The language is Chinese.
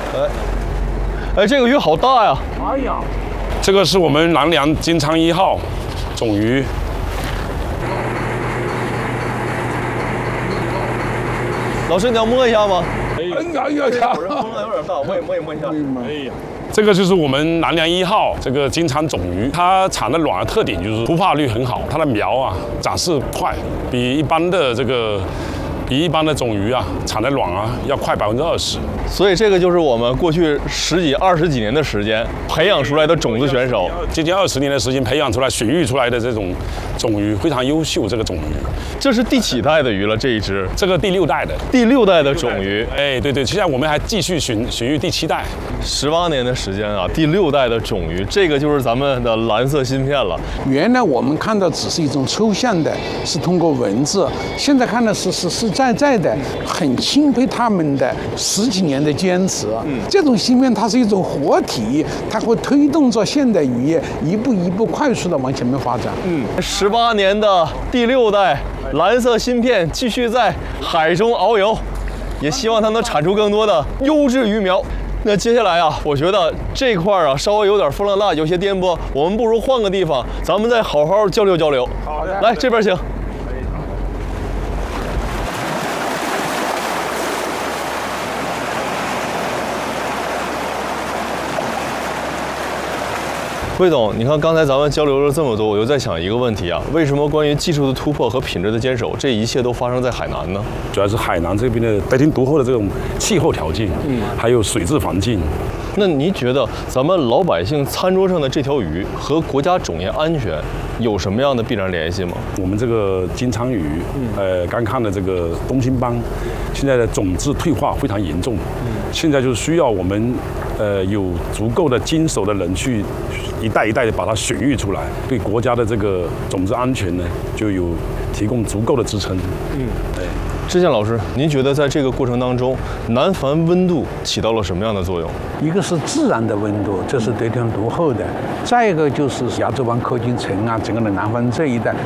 哎，这个鱼好大呀！ 哎呀， 这个是我们南梁金鲳1号种鱼。 老师，你要摸一下吗？ 哎呀， 风有点大，我也摸一下。 哎呀，这个就是我们南梁1号这个金鲳种鱼，它产的卵的特点就是孵化率很好，它的苗啊长势快，比一般的种鱼啊产的卵啊要快20%。 所以这个就是我们过去10几、20几年的时间培养出来的种子选手， 接近20年的时间培养出来、选育出来的这种种鱼非常优秀。这个种鱼， 这是第几代的鱼了？这一只， 这个第6代的， 第6代的种鱼。 哎，对，现在我们还继续选育第7代。 18年的时间啊，第6代的种鱼，这个就是咱们的蓝色芯片了。 原来我们看到只是一种抽象的，是通过文字，现在看到是实实在在的，很钦佩他们的10几年的坚持。这种芯片它是一种活体，它会推动着现代渔业一步一步快速的往前面发展。 18年的第6代蓝色芯片继续在海中遨游，也希望它能产出更多的优质鱼苗。那接下来啊，我觉得这块啊稍微有点风浪大，有些颠簸，我们不如换个地方，咱们再好好交流交流。 好的， 来这边请。魏总，你看刚才咱们交流了这么多，我就在想一个问题啊，为什么关于技术的突破和品质的坚守，这一切都发生在海南呢？ 主要是海南这边的得天独厚的这种气候条件，还有水质环境。 那您觉得咱们老百姓餐桌上的这条鱼和国家种业安全有什么样的必然联系吗？ 我们这个金鲳鱼，刚看的这个东星斑，现在的种质退化非常严重，现在就是需要我们有足够的经手的人去一代一代的把它选育出来，对国家的这个种质安全呢，就有提供足够的支撑。对。 志健老师，您觉得在这个过程当中，南繁温度起到了什么样的作用？ 一个是自然的温度，这是得天独厚的；再一个就是亚洲湾科金城啊，整个的南方这一带